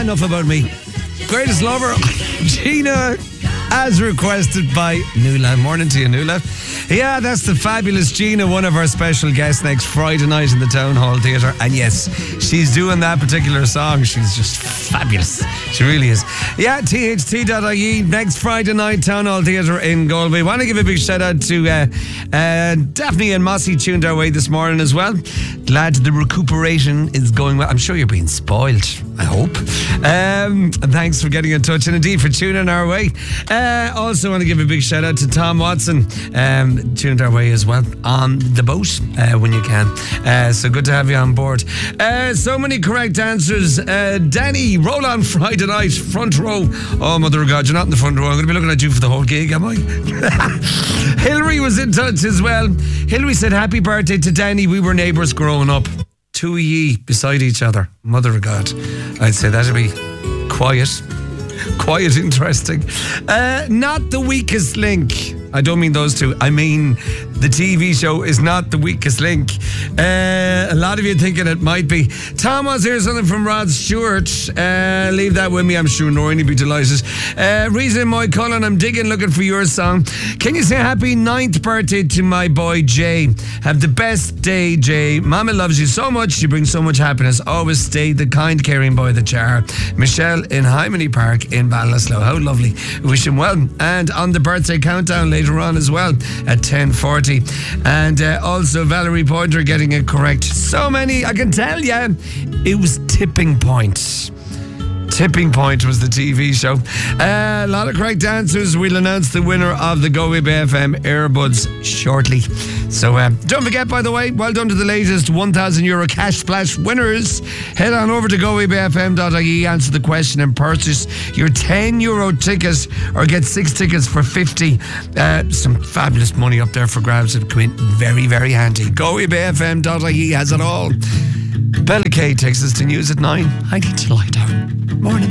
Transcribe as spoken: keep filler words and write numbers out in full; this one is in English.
enough about me. Greatest lover, Gina, as requested by Nuala. Morning to you, Nuala. Yeah, that's the fabulous Gina, one of our special guests next Friday night in the Town Hall Theatre. And yes, she's doing that particular song. She's just fabulous. She really is. Yeah, T H T dot I E next Friday night, Town Hall Theatre in Galway. Want to give a big shout out to uh, uh, Daphne and Mossy, tuned our way this morning as well. Glad the recuperation is going well. I'm sure you're being spoiled, I hope. Um, and thanks for getting in touch, and indeed for tuning our way. Uh, also want to give a big shout out to Tom Watson, um, tuned our way as well on the boat uh, when you can. Uh, so good to have you on board. Uh, so many correct answers. Uh, Danny, roll on Friday night, front row. Oh, mother of God, you're not in the front row. I'm going to be looking at you for the whole gig, am I? Hillary was in touch as well. Hillary said, happy birthday to Danny. We were neighbours growing up. Two of ye beside each other. Mother of God. I'd say that'd be quiet. Quiet, interesting. Uh, not the weakest link. I don't mean those two. I mean the T V show is not the weakest link. Uh, a lot of you thinking it might be. Thomas, here's something from Rod Stewart. Uh, leave that with me. I'm sure Noreen will be delighted. Uh, Reason my Cullen, I'm digging, looking for your song. Can you say happy ninth birthday to my boy Jay? Have the best day, Jay. Mama loves you so much. You bring so much happiness. Always stay the kind, caring boy that you are. Michelle in Hymany Park in Ballinasloe. How lovely. Wish him well. And on the birthday countdown later on as well at ten forty. And uh, also Valerie Pointer getting it correct. So many, I can tell you, it was Tipping Point. Tipping Point was the T V show. Uh, a lot of correct answers. We'll announce the winner of the Galway Bay F M Airbuds shortly. So uh, don't forget, by the way, well done to the latest one thousand euro cash splash winners. Head on over to galway bay f m dot I E, answer the question and purchase your ten euro ticket, or get six tickets for fifty. Uh, some fabulous money up there for grabs that come in very, very handy. galway bay f m dot I E has it all. Bella Kay takes us to news at nine. I need to lie down. Morning.